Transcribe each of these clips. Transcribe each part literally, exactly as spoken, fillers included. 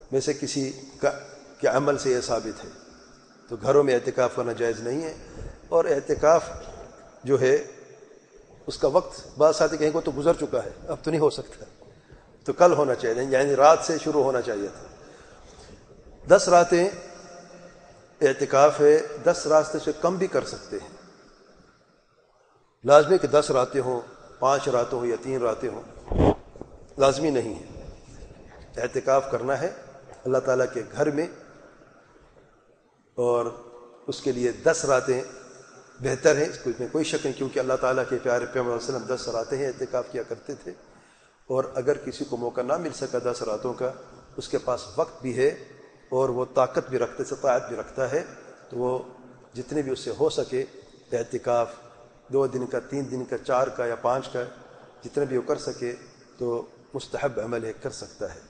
میں سے کسی کا کے عمل سے یہ ثابت ہے، تو گھروں میں اعتکاف کرنا جائز نہیں ہے۔ اور اعتکاف جو ہے اس کا وقت بعض ساتھی کہیں کو تو گزر چکا ہے، اب تو نہیں ہو سکتا، تو کل ہونا چاہیے، یعنی رات سے شروع ہونا چاہیے تھا۔ دس راتیں اعتکاف ہے، دس راتیں سے کم بھی کر سکتے ہیں، لازمی کہ دس راتیں ہوں، پانچ راتیں ہوں یا تین راتیں ہوں، لازمی نہیں ہے۔ اعتکاف کرنا ہے اللہ تعالیٰ کے گھر میں، اور اس کے لیے دس راتیں بہتر ہیں، اس میں کوئی شک نہیں، کیونکہ اللہ تعالیٰ کے پیارے پیغمبر صلی اللہ علیہ وسلم دس راتیں ہیں اعتکاف کیا کرتے تھے۔ اور اگر کسی کو موقع نہ مل سکا دس راتوں کا، اس کے پاس وقت بھی ہے اور وہ طاقت بھی رکھتے استطاعت بھی رکھتا ہے، تو وہ جتنے بھی اس سے ہو سکے اعتکاف، دو دن کا، تین دن کا، چار کا یا پانچ کا، جتنے بھی وہ کر سکے تو مستحب عمل ہے، کر سکتا ہے۔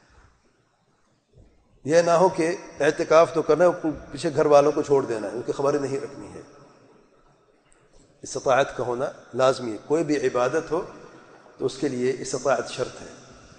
یہ نہ ہو کہ اعتکاف تو کرنا ہے، پیچھے گھر والوں کو چھوڑ دینا ہے، ان کی خبریں نہیں رکھنی ہے۔ استطاعت کا ہونا لازمی ہے، کوئی بھی عبادت ہو تو اس کے لیے استطاعت شرط ہے۔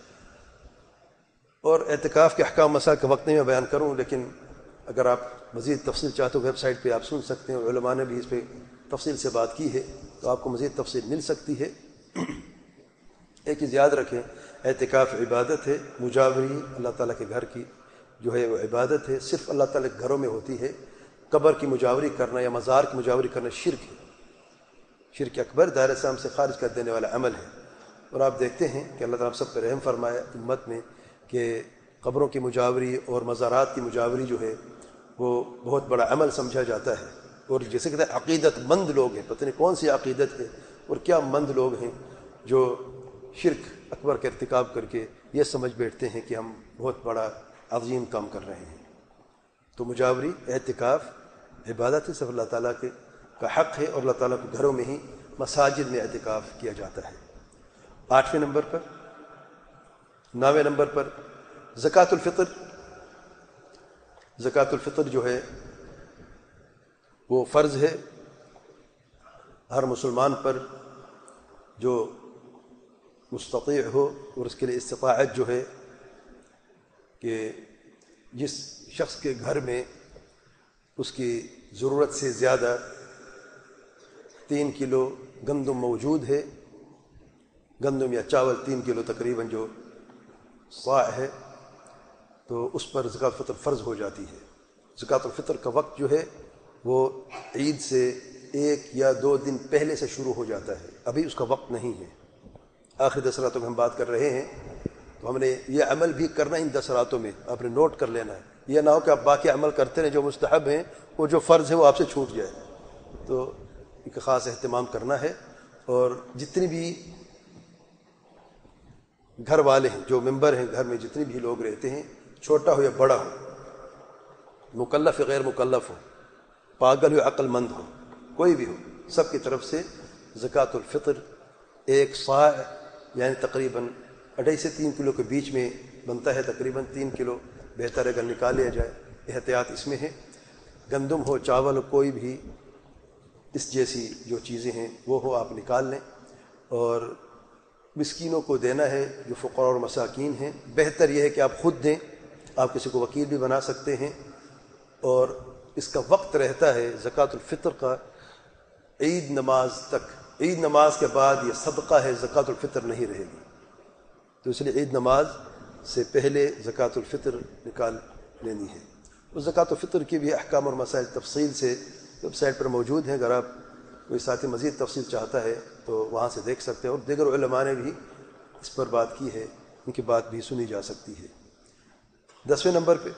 اور اعتکاف کے احکام مسائل کا وقت نہیں میں بیان کروں، لیکن اگر آپ مزید تفصیل چاہتے ہو ویب سائٹ پہ آپ سن سکتے ہیں، علماء نے بھی اس پہ تفصیل سے بات کی ہے، تو آپ کو مزید تفصیل مل سکتی ہے۔ ایک چیز یاد رکھیں، اعتکاف عبادت ہے، مجاوری اللہ تعالیٰ کے گھر کی جو ہے وہ عبادت ہے، صرف اللہ تعالیٰ کے گھروں میں ہوتی ہے۔ قبر کی مجاوری کرنا یا مزار کی مجاوری کرنا شرک ہے، شرک اکبر، دائرہ اسلام سے خارج کر دینے والا عمل ہے۔ اور آپ دیکھتے ہیں کہ اللہ تعالیٰ سب پہ رحم فرمایا امت میں کہ قبروں کی مجاوری اور مزارات کی مجاوری جو ہے وہ بہت بڑا عمل سمجھا جاتا ہے۔ اور جیسے کہتے ہیں عقیدت مند لوگ ہیں، پتہ نہیں کون سی عقیدت ہے اور کیا مند لوگ ہیں جو شرک اکبر کا ارتکاب کر کے یہ سمجھ بیٹھتے ہیں کہ ہم بہت بڑا عظیم کام کر رہے ہیں۔ تو مجاوری اعتکاف عبادت ہے، صرف اللہ تعالیٰ کے کا حق ہے، اور اللہ تعالیٰ کے گھروں میں ہی مساجد میں اعتکاف کیا جاتا ہے۔ آٹھویں نمبر پر، نویں نمبر پر زکوٰۃ الفطر۔ زکوٰۃ الفطر جو ہے وہ فرض ہے ہر مسلمان پر جو مستطیع ہو، اور اس کے لیے استطاعت جو ہے کہ جس شخص کے گھر میں اس کی ضرورت سے زیادہ تین کلو گندم موجود ہے، گندم یا چاول تین کلو تقریباً جو صاع ہے، تو اس پر زکوٰۃ الفطر فرض ہو جاتی ہے۔ زکوٰۃ الفطر کا وقت جو ہے وہ عید سے ایک یا دو دن پہلے سے شروع ہو جاتا ہے، ابھی اس کا وقت نہیں ہے۔ آخری دس راتوں میں ہم بات کر رہے ہیں، تو ہم نے یہ عمل بھی کرنا ان دس راتوں میں، آپ نے نوٹ کر لینا ہے، یہ نہ ہو کہ آپ باقی عمل کرتے رہیں جو مستحب ہیں، وہ جو فرض ہے وہ آپ سے چھوٹ جائے۔ تو ایک خاص اہتمام کرنا ہے، اور جتنی بھی گھر والے ہیں، جو ممبر ہیں گھر میں، جتنے بھی لوگ رہتے ہیں، چھوٹا ہو یا بڑا ہو، مکلف یا غیر مکلف ہو، پاگل ہو یا عقل مند ہو، کوئی بھی ہو، سب کی طرف سے زکوٰۃ الفطر ایک صاع یعنی تقریباً اڑھائی سے تین کلو کے بیچ میں بنتا ہے، تقریباً تین کلو بہتر ہے اگر نکال لیا جائے، احتیاط اس میں ہے۔ گندم ہو، چاول ہو، کوئی بھی اس جیسی جو چیزیں ہیں وہ ہو، آپ نکال لیں، اور مسکینوں کو دینا ہے جو فقراء اور مساکین ہیں۔ بہتر یہ ہے کہ آپ خود دیں، آپ کسی کو وکیل بھی بنا سکتے ہیں۔ اور اس کا وقت رہتا ہے زکوٰۃ الفطر کا عید نماز تک، عید نماز کے بعد یہ صدقہ ہے، زکوٰۃ الفطر نہیں رہے گی، تو اس لیے عید نماز سے پہلے زکوٰۃ الفطر نکال لینی ہے۔ اس زکوٰۃ الفطر کی بھی احکام اور مسائل تفصیل سے ویب سائٹ پر موجود ہیں، اگر آپ کوئی ساتھی مزید تفصیل چاہتا ہے تو وہاں سے دیکھ سکتے ہیں، اور دیگر علماء نے بھی اس پر بات کی ہے، ان کی بات بھی سنی جا سکتی ہے۔ دسویں نمبر پہ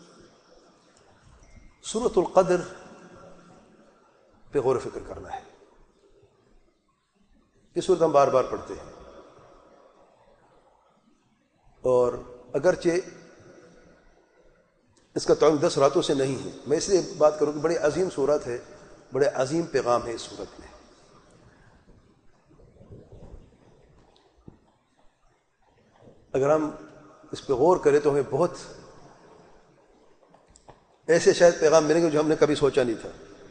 سورۃ القدر پہ غور و فکر کرنا ہے۔ یہ سورت ہم بار بار پڑھتے ہیں، اور اگرچہ اس کا تعلق دس راتوں سے نہیں ہے، میں اس لیے بات کروں کہ بڑی عظیم سورت ہے، بڑے عظیم پیغام ہے اس سورت میں۔ اگر ہم اس پہ غور کریں تو ہمیں بہت ایسے شاید پیغام ملیں گے جو ہم نے کبھی سوچا نہیں تھا۔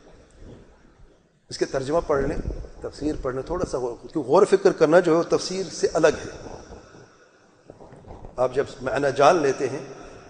اس کے ترجمہ پڑھ لیں، تفسیر پڑھ لیں، تھوڑا سا غور، کیونکہ غور فکر کرنا جو ہے وہ تفسیر سے الگ ہے۔ آپ جب معنی جان لیتے ہیں